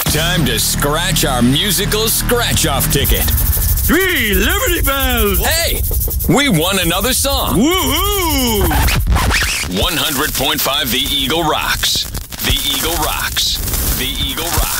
Time to scratch our musical scratch-off ticket. 3 Liberty Bells! Hey, we won another song. Woohoo! 100.5 The Eagle rocks. The Eagle rocks. The Eagle rocks.